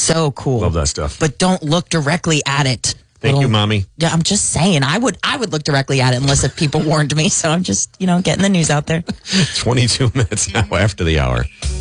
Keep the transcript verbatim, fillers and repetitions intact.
So cool. Love that stuff. But don't look directly at it. Thank Little, you, Mommy. Yeah, I'm just saying. I would I would look directly at it unless if people warned me. So I'm just, you know, getting the news out there. twenty-two minutes now after the hour.